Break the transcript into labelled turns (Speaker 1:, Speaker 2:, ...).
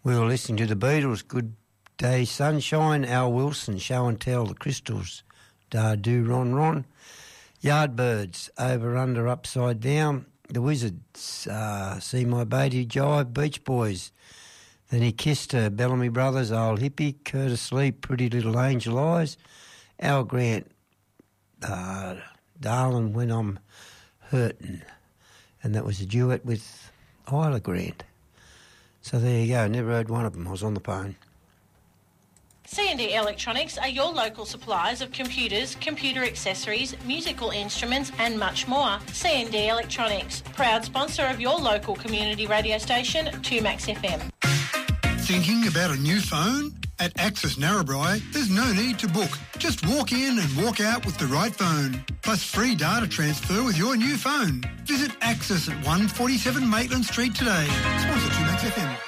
Speaker 1: We were listening to the Beatles, Good Day Sunshine, Al Wilson, Show and Tell, The Crystals, Da Do Ron Ron, Yardbirds, Over Under Upside Down, The Wizards, See My Baby Jive, Beach Boys, Then He Kissed Her, Bellamy Brothers, Old Hippie, Curtis Lee, Pretty Little Angel Eyes, Al Grant, Darling When I'm Hurtin', and that was a duet with Isla Grant. So there you go, never heard one of them, I was on the phone.
Speaker 2: C&D Electronics are your local suppliers of computers, computer accessories, musical instruments and much more. C&D Electronics, proud sponsor of your local community radio station, 2Max FM.
Speaker 3: Thinking about a new phone? At Access Narrabri, there's no need to book. Just walk in and walk out with the right phone. Plus free data transfer with your new phone. Visit Access at 147 Maitland Street today. Sponsor 2Max FM.